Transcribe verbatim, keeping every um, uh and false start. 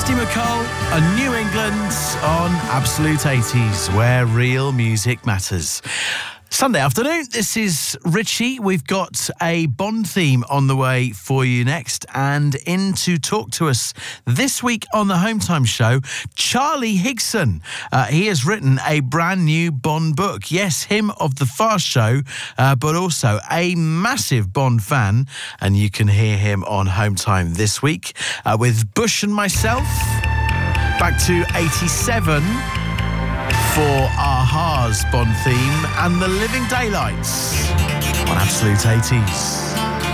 Kirsty MacColl and New England on Absolute eighties, where real music matters. Sunday afternoon, this is Richie. We've got a Bond theme on the way for you next. And in to talk to us this week on the Home Time Show, Charlie Higson. Uh, he has written a brand new Bond book. Yes, him of The Fast Show, uh, but also a massive Bond fan. And you can hear him on Home Time this week uh, with Bush and myself. Back to eighty-seven. For a-ha's Bond theme and the Living Daylights on Absolute eighties.